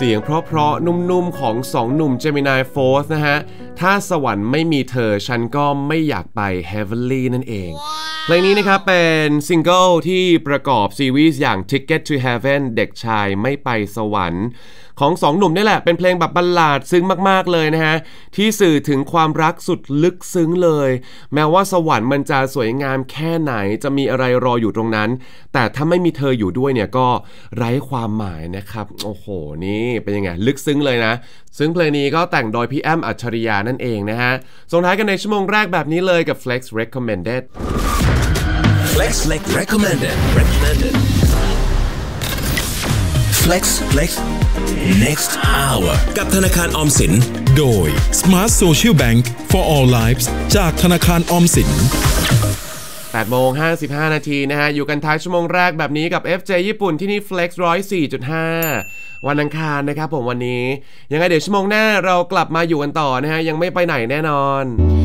สียงเพราะๆนุ่มๆของ2หนุ่ม Gemini Force นะฮะถ้าสวรรค์ไม่มีเธอฉันก็ไม่อยากไป Heavenly นั่นเองเพลงนี้นะครับเป็นซิงเกิลที่ประกอบซีรีส์อย่าง Ticket to Heaven เด็กชายไม่ไปสวรรค์ของ2หนุ่มนี่แหละเป็นเพลงแบบบัลลาดซึ้งมากๆเลยนะฮะที่สื่อถึงความรักสุดลึกซึ้งเลยแม้ว่าสวรรค์มันจะสวยงามแค่ไหนจะมีอะไรรออยู่ตรงนั้นแต่ถ้าไม่มีเธออยู่ด้วยเนี่ยก็ไร้ความหมายนะครับโอ้โหนี่เป็นยังไงลึกซึ้งเลยนะซึ่งเพลงนี้ก็แต่งโดยพี่แอมอัจฉริยานั่นเองนะฮะส่งท้ายกันในชั่วโมงแรกแบบนี้เลยกับ Flex Recommended Flex Recommended Flex Next Hour กับธนาคารออมสินโดย Smart Social Bank for All Lives จากธนาคารออมสิน 8:55 นาทีนะฮะอยู่กันท้ายชั่วโมงแรกแบบนี้กับ FJ ญี่ปุ่นที่นี่ Flex 104.5 วันอังคารนะครับผมวันนี้ยังไงเดี๋ยวชั่วโมงหน้าเรากลับมาอยู่กันต่อนะฮะยังไม่ไปไหนแน่นอน